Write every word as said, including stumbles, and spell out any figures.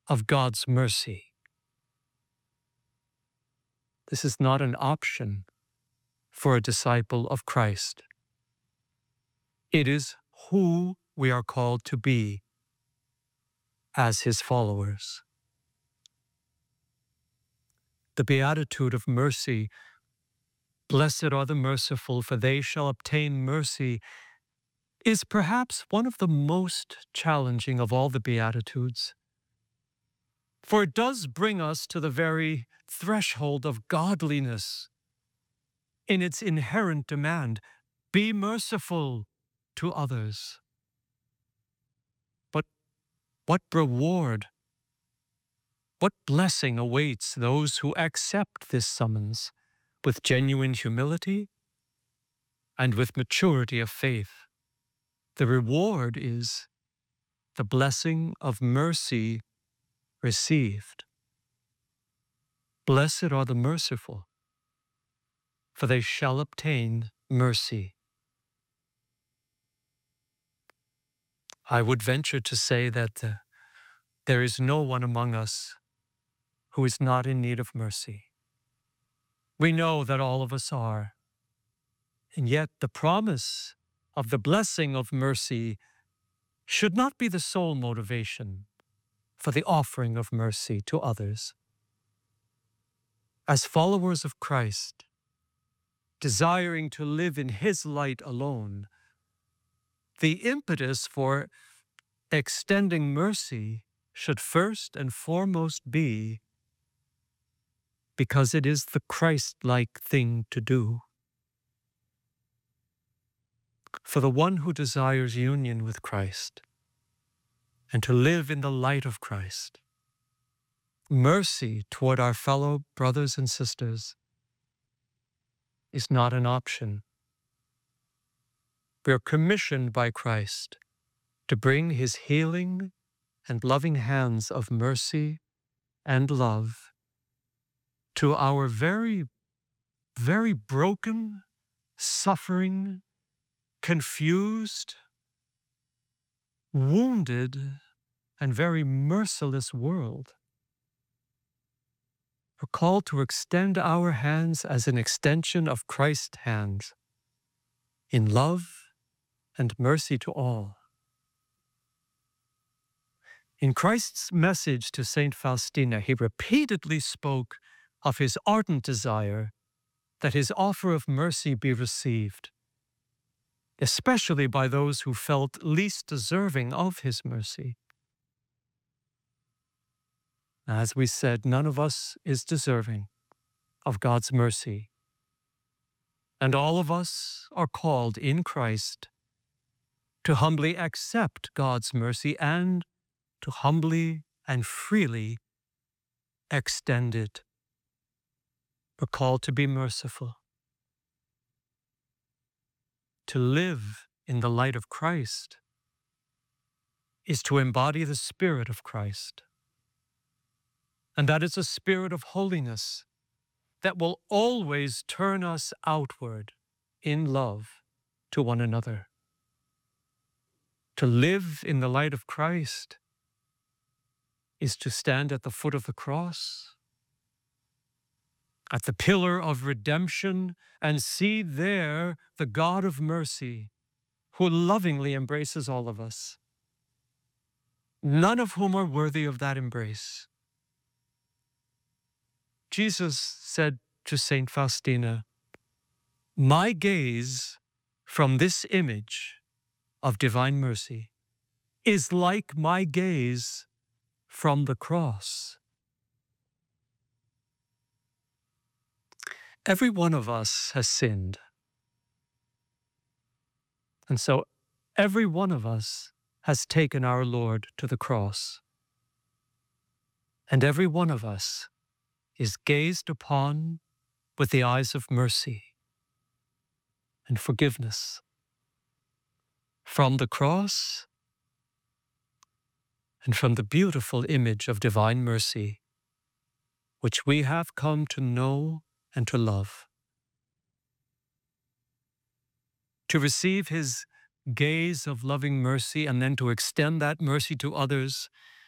of God's mercy. This is not an option for a disciple of Christ. It is who we are called to be as his followers. The Beatitude of Mercy, blessed are the merciful, for they shall obtain mercy, is perhaps one of the most challenging of all the Beatitudes. For it does bring us to the very threshold of godliness in its inherent demand, be merciful to others. But what reward, what blessing awaits those who accept this summons with genuine humility and with maturity of faith? The reward is the blessing of mercy received. Blessed are the merciful, for they shall obtain mercy. I would venture to say that uh, there is no one among us who is not in need of mercy. We know that all of us are. And yet the promise of the blessing of mercy should not be the sole motivation for the offering of mercy to others. As followers of Christ, desiring to live in his light alone, the impetus for extending mercy should first and foremost be because it is the Christ-like thing to do. For the one who desires union with Christ and to live in the light of Christ, mercy toward our fellow brothers and sisters is not an option. We are commissioned by Christ to bring his healing and loving hands of mercy and love to our very, very broken, suffering, confused, wounded, and very merciless world. We're called to extend our hands as an extension of Christ's hands in love and mercy to all. In Christ's message to Saint Faustina, he repeatedly spoke of his ardent desire that his offer of mercy be received, especially by those who felt least deserving of his mercy. As we said, none of us is deserving of God's mercy, and all of us are called in Christ to humbly accept God's mercy and to humbly and freely extend it. We're called to be merciful, to live in the light of Christ is to embody the Spirit of Christ. And that is a spirit of holiness that will always turn us outward in love to one another. To live in the light of Christ is to stand at the foot of the cross, at the pillar of redemption, and see there the God of mercy who lovingly embraces all of us, none of whom are worthy of that embrace. Jesus said to Saint Faustina, "My gaze from this image of divine mercy is like my gaze from the cross." Every one of us has sinned. And so every one of us has taken our Lord to the cross. And every one of us is gazed upon with the eyes of mercy and forgiveness. From the cross and from the beautiful image of divine mercy, which we have come to know and to love. To receive his gaze of loving mercy and then to extend that mercy to others